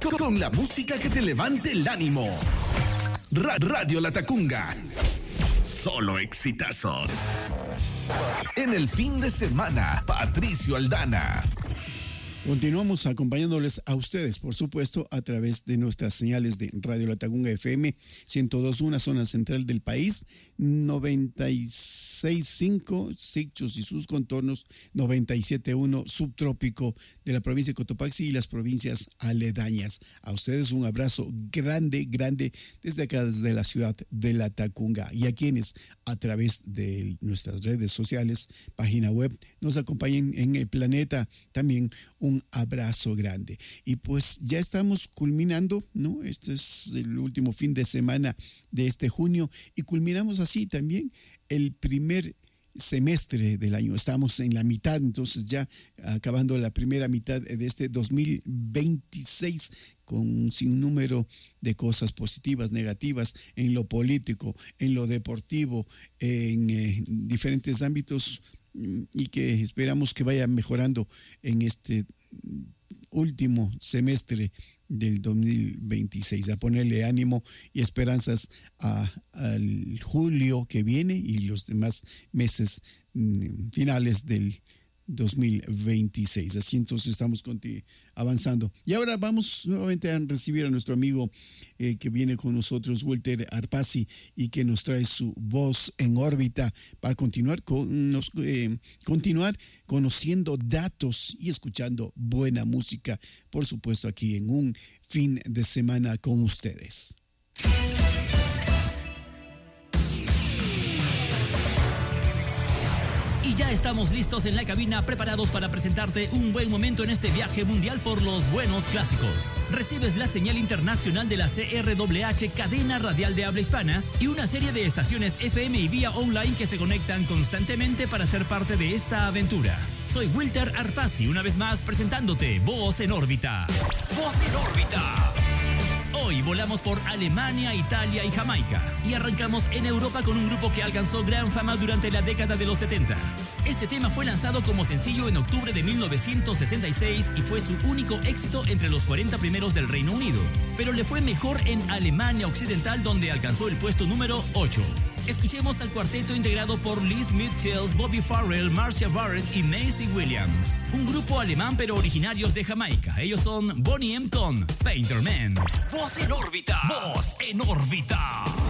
con la música que te levante el ánimo. Radio Latacunga. Solo exitazos. En el fin de semana, Patricio Aldana. Continuamos acompañándoles a ustedes, por supuesto, a través de nuestras señales de Radio Latacunga FM 102.1, zona central del país, 96.5 Sicchus y sus contornos, 97.1 subtrópico de la provincia de Cotopaxi y las provincias aledañas. A ustedes un abrazo grande, grande desde acá, desde la ciudad de Latacunga. Y a quienes a través de nuestras redes sociales, página web, nos acompañen en el planeta, también un abrazo grande. Y pues ya estamos culminando, ¿no? Este es el último fin de semana de este junio y culminamos así también el primer semestre del año. Estamos en la mitad, entonces ya acabando la primera mitad de este 2026 con un sinnúmero de cosas positivas, negativas, en lo político, en lo deportivo, en diferentes ámbitos, y que esperamos que vaya mejorando en este último semestre del 2026, a ponerle ánimo y esperanzas al julio que viene y los demás meses finales del 2026. Así entonces estamos avanzando. Y ahora vamos nuevamente a recibir a nuestro amigo que viene con nosotros, Walter Arpasi, y que nos trae su voz en órbita para continuar conociendo datos y escuchando buena música, por supuesto, aquí en un fin de semana con ustedes. Y ya estamos listos en la cabina, preparados para presentarte un buen momento en este viaje mundial por los buenos clásicos. Recibes la señal internacional de la CRWH, cadena radial de habla hispana, y una serie de estaciones FM y vía online que se conectan constantemente para ser parte de esta aventura. Soy Walter Arpasi, una vez más presentándote Voz en órbita. Voz en órbita. Hoy volamos por Alemania, Italia y Jamaica y arrancamos en Europa con un grupo que alcanzó gran fama durante la década de los 70. Este tema fue lanzado como sencillo en octubre de 1966 y fue su único éxito entre los 40 primeros del Reino Unido, pero le fue mejor en Alemania Occidental, donde alcanzó el puesto número 8. Escuchemos al cuarteto integrado por Liz Mitchell, Bobby Farrell, Marcia Barrett y Maisie Williams, un grupo alemán pero originarios de Jamaica. Ellos son Boney M con Painter Man. Voz en órbita. Voz en órbita.